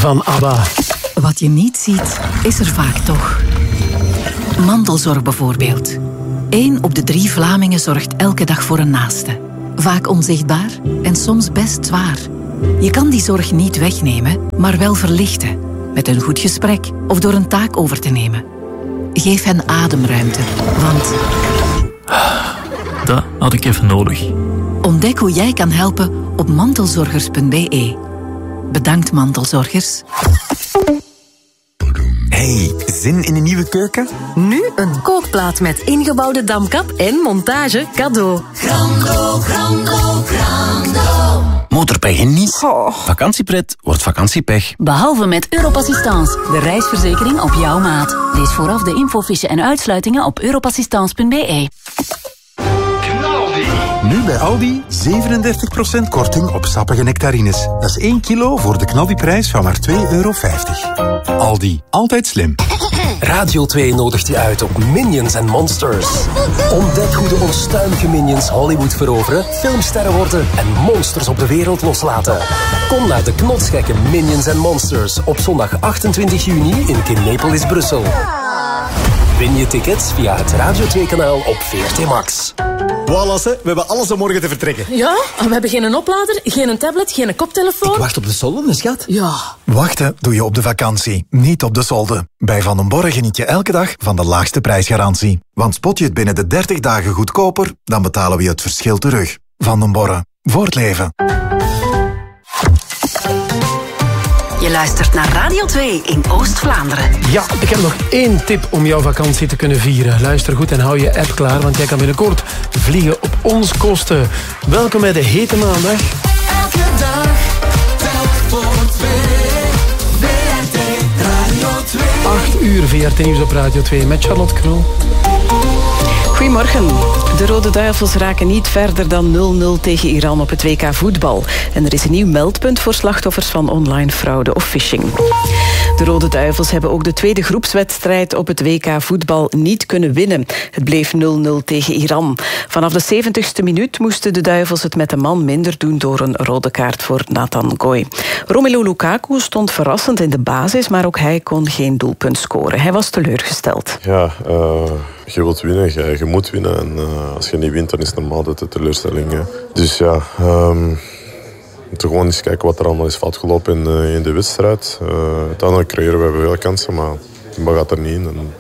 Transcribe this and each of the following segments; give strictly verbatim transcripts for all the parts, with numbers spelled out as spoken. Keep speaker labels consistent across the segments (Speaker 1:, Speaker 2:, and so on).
Speaker 1: van ABBA.
Speaker 2: Wat je niet ziet, is er vaak toch. Mantelzorg bijvoorbeeld. Eén op de drie Vlamingen zorgt elke dag voor een naaste. Vaak onzichtbaar en soms best zwaar. Je kan die zorg niet wegnemen, maar wel verlichten. Met een goed gesprek of door een taak over te nemen. Geef hen ademruimte, want...
Speaker 3: Dat had ik even nodig.
Speaker 2: Ontdek hoe jij kan helpen op mantelzorgers punt b e. Bedankt, mantelzorgers.
Speaker 4: Hey, zin in een nieuwe keuken?
Speaker 5: Nu een kookplaat met ingebouwde damkap en montage cadeau.
Speaker 6: Grando, grando, grando.
Speaker 4: Motorpech en niet. Oh. Vakantiepret wordt vakantiepech.
Speaker 7: Behalve met Europassistance, de reisverzekering op jouw maat. Lees vooraf de infofiche en uitsluitingen op europassistance punt b e.
Speaker 8: Nu bij Aldi zevenendertig procent korting op sappige nectarines. Dat is één kilo voor de knaldiprijs van maar twee euro vijftig. Aldi, altijd slim.
Speaker 9: Radio twee nodigt je uit op Minions and Monsters. Ontdek hoe de onstuimige Minions Hollywood veroveren, filmsterren worden en monsters op de wereld loslaten. Kom naar de knotsgekke Minions and Monsters op zondag achtentwintig juni in Kinepolis, Brussel. Win je tickets via het Radio twee kanaal op V R T Max.
Speaker 10: Voilà, we hebben alles om morgen te vertrekken.
Speaker 5: Ja, we hebben geen oplader, geen tablet, geen koptelefoon.
Speaker 10: Ik wacht op de solden, schat.
Speaker 5: Ja.
Speaker 11: Wachten doe je op de vakantie, niet op de solden. Bij Van den Borre geniet je elke dag van de laagste prijsgarantie. Want spot je het binnen de dertig dagen goedkoper, dan betalen we je het verschil terug. Van den Borre, voor het leven.
Speaker 7: Je luistert naar Radio twee in Oost-Vlaanderen.
Speaker 1: Ja, ik heb nog één tip om jouw vakantie te kunnen vieren. Luister goed en hou je app klaar, want jij kan binnenkort vliegen op ons kosten. Welkom bij de hete maandag.
Speaker 6: Elke dag, telk voor twee. V R T Radio twee.
Speaker 1: acht uur V R T Nieuws op Radio twee met Charlotte Krul.
Speaker 12: Goedemorgen. De Rode Duivels raken niet verder dan nul nul tegen Iran op het W K voetbal. En er is een nieuw meldpunt voor slachtoffers van online fraude of phishing. De Rode Duivels hebben ook de tweede groepswedstrijd op het W K voetbal niet kunnen winnen. Het bleef nul nul tegen Iran. Vanaf de zeventigste minuut moesten de Duivels het met een man minder doen door een rode kaart voor Nathan Goy. Romelu Lukaku stond verrassend in de basis, maar ook hij kon geen doelpunt scoren. Hij was teleurgesteld.
Speaker 13: Ja, uh, je wilt winnen, je, je moet winnen. En uh, als je niet wint, dan is het normaal dat de teleurstelling. Hè. Dus ja, um, we moeten gewoon eens kijken wat er allemaal is fout gelopen in, uh, in de wedstrijd. Uh, uiteindelijk creëren we veel kansen, maar de bal gaat er niet in. En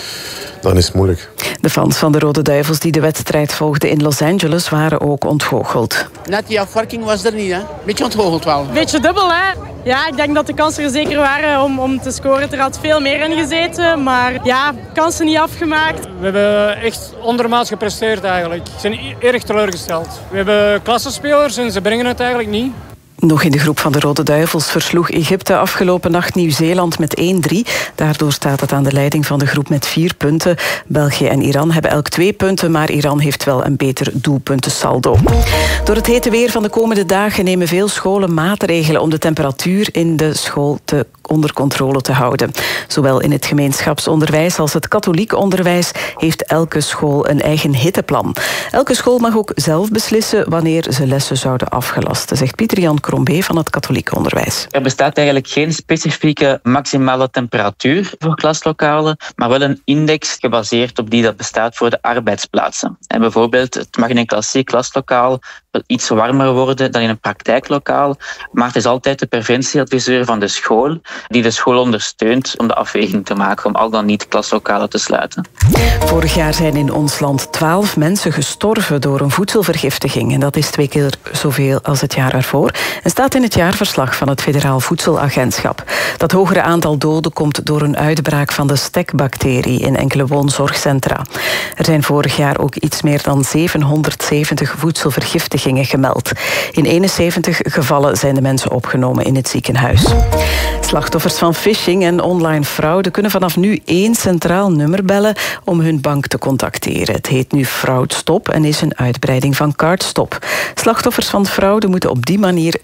Speaker 13: dan is het moeilijk.
Speaker 12: De fans van de Rode Duivels die de wedstrijd volgden in Los Angeles waren ook ontgoocheld.
Speaker 14: Net die afwerking was er niet, hè? Beetje ontgoocheld wel.
Speaker 15: Beetje dubbel, hè? Ja, ik denk dat de kansen er zeker waren om, om te scoren. Er had veel meer in gezeten, maar ja, kansen niet afgemaakt.
Speaker 16: We hebben echt ondermaats gepresteerd eigenlijk. We zijn erg teleurgesteld. We hebben klassenspelers en ze brengen het eigenlijk niet.
Speaker 12: Nog in de groep van de Rode Duivels versloeg Egypte afgelopen nacht Nieuw-Zeeland met één drie. Daardoor staat het aan de leiding van de groep met vier punten. België en Iran hebben elk twee punten, maar Iran heeft wel een beter doelpuntensaldo. Door het hete weer van de komende dagen nemen veel scholen maatregelen om de temperatuur in de school te onder controle te houden. Zowel in het gemeenschapsonderwijs als het katholiek onderwijs heeft elke school een eigen hitteplan. Elke school mag ook zelf beslissen wanneer ze lessen zouden afgelasten, zegt Pieter-Jan Crombé van het katholiek onderwijs.
Speaker 17: Er bestaat eigenlijk geen specifieke maximale temperatuur voor klaslokalen, maar wel een index gebaseerd op die dat bestaat voor de arbeidsplaatsen. En bijvoorbeeld, het mag in een klassiek klaslokaal wel iets warmer worden dan in een praktijklokaal, maar het is altijd de preventieadviseur van de school die de school ondersteunt om de afweging te maken om al dan niet klaslokalen te sluiten.
Speaker 12: Vorig jaar zijn in ons land twaalf mensen gestorven door een voedselvergiftiging. En dat is twee keer zoveel als het jaar ervoor. En staat in het jaarverslag van het Federaal Voedselagentschap. Dat hogere aantal doden komt door een uitbraak van de stekbacterie in enkele woonzorgcentra. Er zijn vorig jaar ook iets meer dan zevenhonderdzeventig voedselvergiftigingen gemeld. In eenenzeventig gevallen zijn de mensen opgenomen in het ziekenhuis. Slachtoffers van phishing en online fraude kunnen vanaf nu één centraal nummer bellen om hun bank te contacteren. Het heet nu Fraudstop en is een uitbreiding van Cardstop. Slachtoffers van fraude moeten op die manier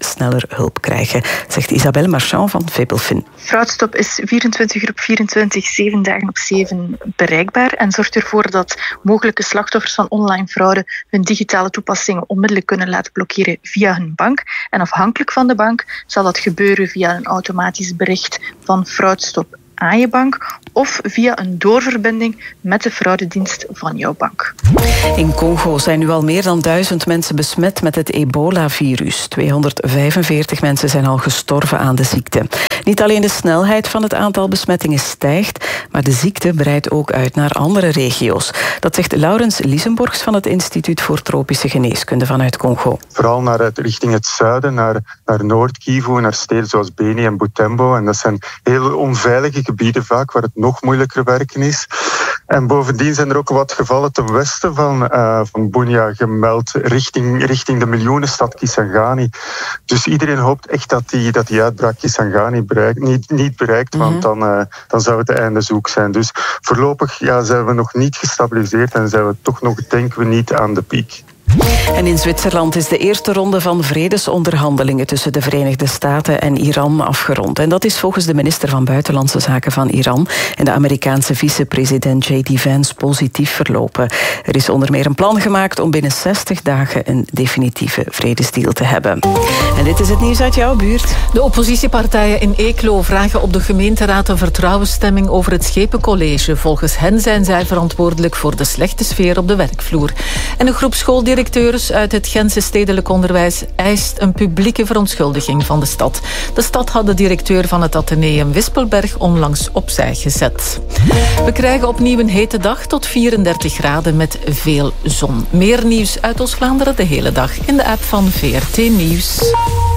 Speaker 12: sneller hulp krijgen, zegt Isabelle Marchand van Febelfin.
Speaker 3: Fraudstop is vierentwintig uur op vierentwintig, zeven dagen op zeven bereikbaar en zorgt ervoor dat mogelijke slachtoffers van online fraude hun digitale toepassingen onmiddellijk kunnen laten blokkeren via hun bank. En afhankelijk van de bank zal dat gebeuren via een automatisch bericht van Fraudstop aan je bank of via een doorverbinding met de fraudedienst van jouw bank.
Speaker 12: In Congo zijn nu al meer dan duizend mensen besmet met het ebola-virus. tweehonderdvijfenveertig mensen zijn al gestorven aan de ziekte. Niet alleen de snelheid van het aantal besmettingen stijgt, maar de ziekte breidt ook uit naar andere regio's. Dat zegt Laurens Liesenborgs van het Instituut voor Tropische Geneeskunde vanuit Congo.
Speaker 18: Vooral naar het, richting het zuiden, naar, naar Noord-Kivu, naar steden zoals Beni en Butembo. En dat zijn heel onveilige gebieden vaak, waar het nog moeilijker werken is. En bovendien zijn er ook wat gevallen ten westen van, uh, van Bunia gemeld, richting, richting de miljoenenstad Kisangani. Dus iedereen hoopt echt dat die, dat die uitbraak Kisangani bereikt, niet, niet bereikt, want mm-hmm. dan, uh, dan zou het einde zoek zijn. Dus voorlopig ja, zijn we nog niet gestabiliseerd en zijn we toch nog, denken we, niet aan de piek.
Speaker 12: En in Zwitserland is de eerste ronde van vredesonderhandelingen tussen de Verenigde Staten en Iran afgerond. En dat is volgens de minister van Buitenlandse Zaken van Iran en de Amerikaanse vicepresident J D Vance positief verlopen. Er is onder meer een plan gemaakt om binnen zestig dagen een definitieve vredesdeal te hebben. En dit is het nieuws uit jouw buurt.
Speaker 2: De oppositiepartijen in Eeklo vragen op de gemeenteraad een vertrouwensstemming over het Schepencollege. Volgens hen zijn zij verantwoordelijk voor de slechte sfeer op de werkvloer. En een groep schooldirecteuren uit het Gentse stedelijk onderwijs eist een publieke verontschuldiging van de stad. De stad had de directeur van het Atheneum Wispelberg onlangs opzij gezet. We krijgen opnieuw een hete dag tot vierendertig graden met veel zon. Meer nieuws uit Oost-Vlaanderen de hele dag in de app van V R T Nieuws.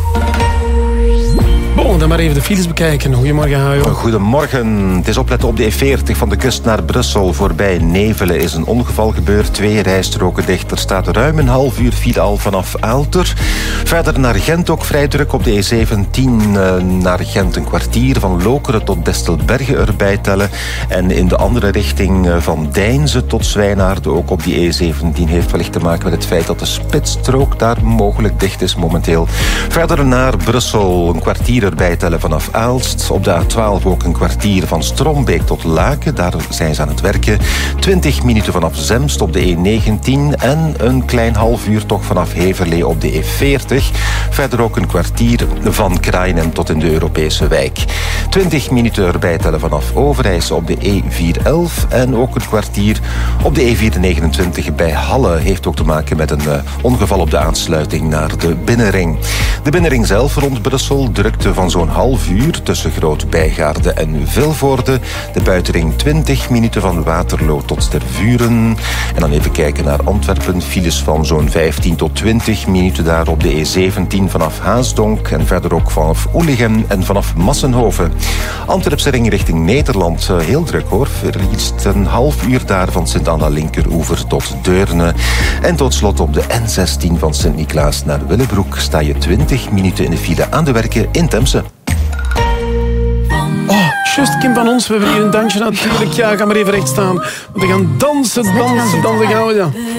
Speaker 1: Bon, dan maar even de files bekijken. Goedemorgen, Hajo.
Speaker 19: Goedemorgen. Het is opletten op de E veertig van de kust naar Brussel. Voorbij Nevelen is een ongeval gebeurd. Twee rijstroken dicht. Er staat ruim een half uur file al vanaf Aalter. Verder naar Gent ook vrij druk op de E zeventien. Uh, naar Gent een kwartier. Van Lokeren tot Destelbergen erbij tellen. En in de andere richting uh, van Deinze tot Zwijnaarden ook op die E zeventien. Heeft wellicht te maken met het feit dat de spitsstrook daar mogelijk dicht is momenteel. Verder naar Brussel een kwartier erbij tellen vanaf Aalst. Op de A twaalf ook een kwartier van Strombeek tot Laken. Daar zijn ze aan het werken. twintig minuten vanaf Zemst op de E negentien. En een klein half uur toch vanaf Heverlee op de E veertig. Verder ook een kwartier van Krainem tot in de Europese wijk. twintig minuten erbij tellen vanaf Overijse op de E vierhonderdelf. En ook een kwartier op de E vierhonderdnegenentwintig bij Halle. Heeft ook te maken met een uh, ongeval op de aansluiting naar de Binnenring. De Binnenring zelf rond Brussel drukte van zo'n half uur tussen Groot-Bijgaarde en Vilvoorde. De buitenring twintig minuten van Waterloo tot Tervuren. En dan even kijken naar Antwerpen. Files van zo'n vijftien tot twintig minuten daar op de E zeventien vanaf Haasdonk. En verder ook vanaf Oelichem en vanaf Massenhoven. Antwerpse ring richting Nederland. Heel druk hoor. Verliest een half uur daar van Sint-Anna linkeroever tot Deurne. En tot slot op de N zestien van Sint-Niklaas naar Willebroek sta je twintig minuten in de file aan de werken in Temse.
Speaker 1: Oh, just Kim van ons. We hebben hier een dansje natuurlijk. Ja, ga maar even recht staan. Want we gaan dansen, dansen, dansen. Gaan we, ja.